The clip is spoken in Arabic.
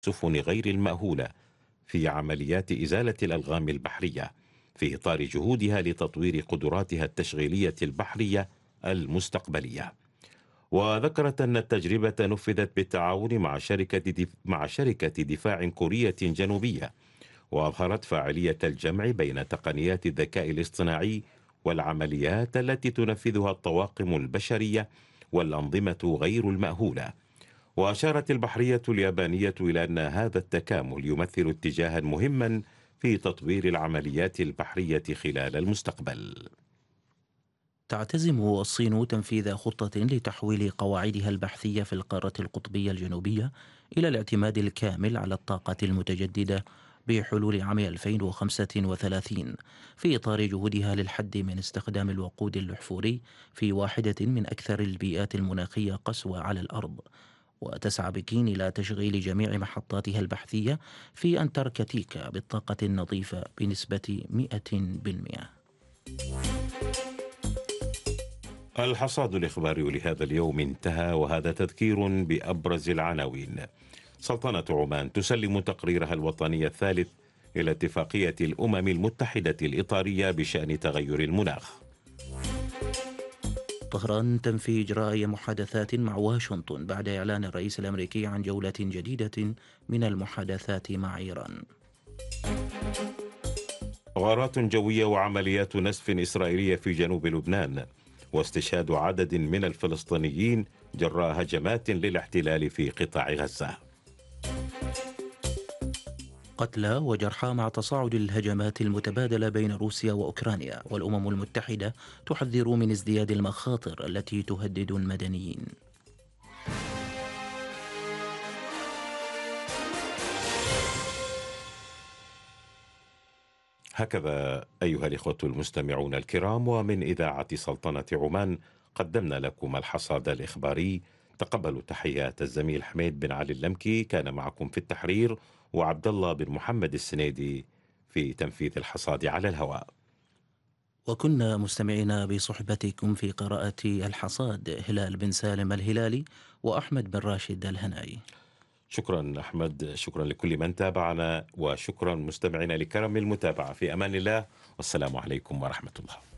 السفن غير المأهولة في عمليات إزالة الألغام البحرية في إطار جهودها لتطوير قدراتها التشغيلية البحرية المستقبلية. وذكرت أن التجربة نفذت بالتعاون مع شركة دفاع كورية جنوبية، وأظهرت فاعلية الجمع بين تقنيات الذكاء الاصطناعي والعمليات التي تنفذها الطواقم البشرية والأنظمة غير المأهولة. وأشارت البحرية اليابانية إلى أن هذا التكامل يمثل اتجاها مهما في تطوير العمليات البحرية خلال المستقبل. تعتزم الصين تنفيذ خطة لتحويل قواعدها البحثية في القارة القطبية الجنوبية إلى الاعتماد الكامل على الطاقة المتجددة بحلول عام 2035 في إطار جهودها للحد من استخدام الوقود الأحفوري في واحدة من أكثر البيئات المناخية قسوة على الأرض. وتسعى بكين إلى تشغيل جميع محطاتها البحثية في أنتاركتيكا بالطاقة النظيفة بنسبة 100%. الحصاد الإخباري لهذا اليوم انتهى، وهذا تذكير بأبرز العناوين. سلطنة عمان تسلم تقريرها الوطني الثالث إلى اتفاقية الأمم المتحدة الإطارية بشأن تغير المناخ. طهران تنفي إجراء محادثات مع واشنطن بعد إعلان الرئيس الأمريكي عن جولة جديدة من المحادثات مع إيران. غارات جوية وعمليات نسف إسرائيلية في جنوب لبنان، واستشهاد عدد من الفلسطينيين جراء هجمات للاحتلال في قطاع غزة. قتلى وجرحى مع تصاعد الهجمات المتبادلة بين روسيا وأوكرانيا، والأمم المتحدة تحذر من ازدياد المخاطر التي تهدد المدنيين. هكذا أيها الإخوة المستمعون الكرام، ومن إذاعة سلطنة عمان قدمنا لكم الحصاد الإخباري. تقبلوا تحيات الزميل حميد بن علي اللمكي، كان معكم في التحرير، وعبد الله بن محمد السنيدي في تنفيذ الحصاد على الهواء. وكنا مستمعين بصحبتكم في قراءة الحصاد هلال بن سالم الهلالي وأحمد بن راشد الهنائي. شكرا أحمد، شكرا لكل من تابعنا، وشكرا مستمعينا لكرم المتابعة. في أمان الله، والسلام عليكم ورحمة الله.